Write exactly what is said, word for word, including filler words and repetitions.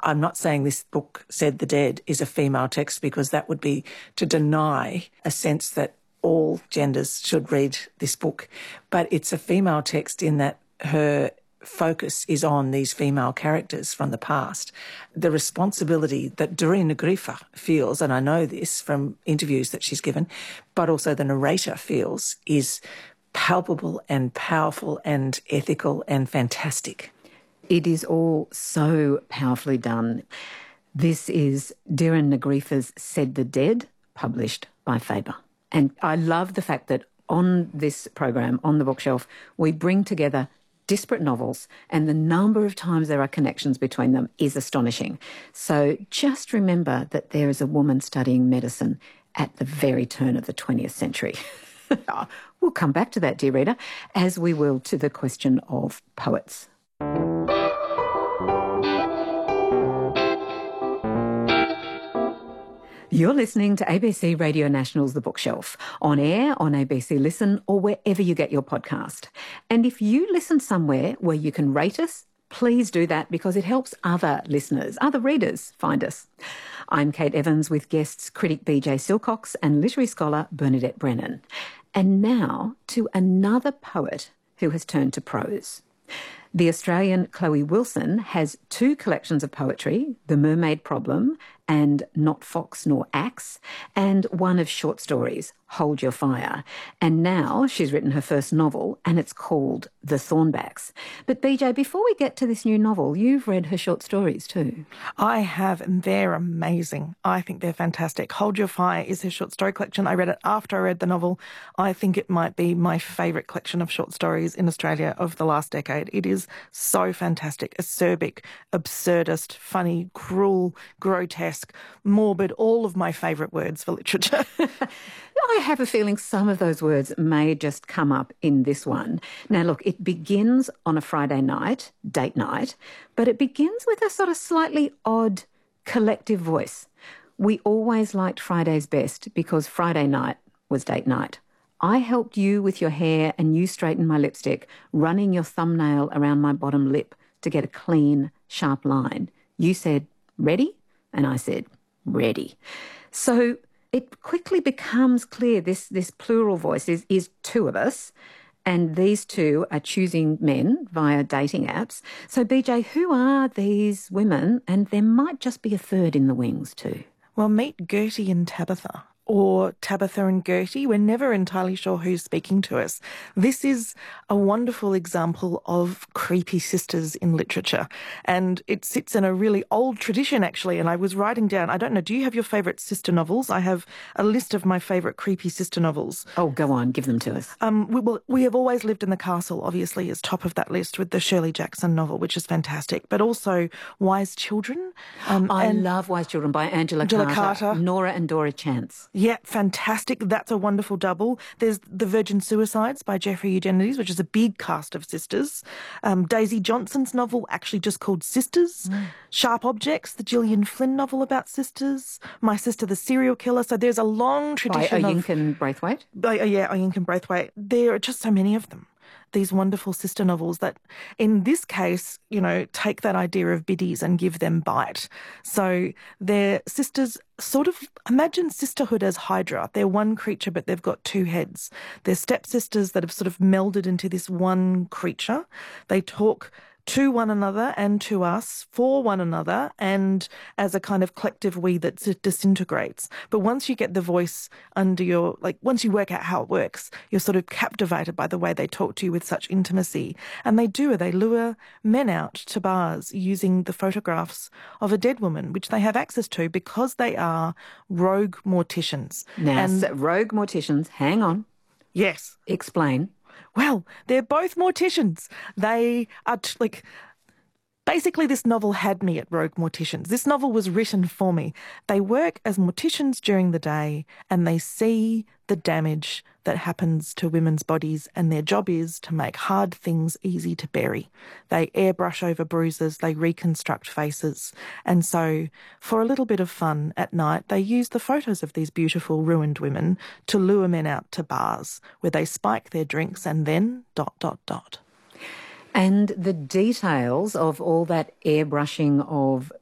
I'm not saying this book, Said the Dead, is a female text, because that would be to deny a sense that all genders should read this book. But it's a female text in that her focus is on these female characters from the past. The responsibility that Doreen Negrifa feels, and I know this from interviews that she's given, but also the narrator feels, is palpable and powerful and ethical and fantastic. It is all so powerfully done. This is Doron Negrifa's Said the Dead, published by Faber. And I love the fact that on this program, on the bookshelf, we bring together disparate novels, and the number of times there are connections between them is astonishing. So just remember that there is a woman studying medicine at the very turn of the twentieth century. We'll come back to that, dear reader, as we will to the question of poets. You're listening to A B C Radio National's The Bookshelf, on air, on A B C Listen, or wherever you get your podcast. And if you listen somewhere where you can rate us, please do that, because it helps other listeners, other readers, find us. I'm Kate Evans with guests critic B J Silcox and literary scholar Bernadette Brennan. And now to another poet who has turned to prose. The Australian Chloe Wilson has two collections of poetry, The Mermaid Problem and Not Fox Nor Axe, and one of short stories, Hold Your Fire. And now she's written her first novel, and it's called The Thornbacks. But B J, before we get to this new novel, you've read her short stories too. I have, and they're amazing. I think they're fantastic. Hold Your Fire is her short story collection. I read it after I read the novel. I think it might be my favourite collection of short stories in Australia of the last decade. It is so fantastic, acerbic, absurdist, funny, cruel, grotesque, morbid, all of my favourite words for literature. I have a feeling some of those words may just come up in this one. Now, look, it begins on a Friday night, date night, but it begins with a sort of slightly odd collective voice. We always liked Fridays best because Friday night was date night. I helped you with your hair and you straightened my lipstick, running your thumbnail around my bottom lip to get a clean, sharp line. You said, ready? And I said, ready. So it quickly becomes clear this, this plural voice is, is two of us, and these two are choosing men via dating apps. So, B J, who are these women? And there might just be a third in the wings too. Well, meet Gertie and Tabitha, or Tabitha and Gertie. We're never entirely sure who's speaking to us. This is a wonderful example of creepy sisters in literature, and it sits in a really old tradition, actually. And I was writing down, I don't know, do you have your favourite sister novels? I have a list of my favourite creepy sister novels. Oh, go on, give them to us. Um, we, well, We Have Always Lived in the Castle, obviously, is top of that list, with the Shirley Jackson novel, which is fantastic, but also Wise Children. Um, I and love Wise Children by Angela, Angela Carter, Carter, Nora and Dora Chance. Yeah, fantastic. That's a wonderful double. There's The Virgin Suicides by Jeffrey Eugenides, which is a big cast of sisters. Um, Daisy Johnson's novel, actually just called Sisters. Mm. Sharp Objects, the Gillian Flynn novel about sisters. My Sister the Serial Killer. So there's a long tradition by of... Oyinkan Braithwaite? By, uh, yeah, Oyinkan Braithwaite. There are just so many of them. These wonderful sister novels that, in this case, you know, take that idea of biddies and give them bite. So they're sisters, sort of, imagine sisterhood as Hydra. They're one creature, but they've got two heads. They're stepsisters that have sort of melded into this one creature. They talk to one another and to us, for one another, and as a kind of collective we that disintegrates. But once you get the voice under your, like, once you work out how it works, you're sort of captivated by the way they talk to you with such intimacy. And they do, they lure men out to bars using the photographs of a dead woman, which they have access to because they are rogue morticians. Now, and so rogue morticians, hang on. Yes. Explain. Well, they're both morticians. They are, t- like, basically this novel had me at rogue morticians. This novel was written for me. They work as morticians during the day and they see the damage that happens to women's bodies, and their job is to make hard things easy to bury. They airbrush over bruises, they reconstruct faces. And so for a little bit of fun at night, they use the photos of these beautiful ruined women to lure men out to bars where they spike their drinks and then dot, dot, dot. And the details of all that airbrushing of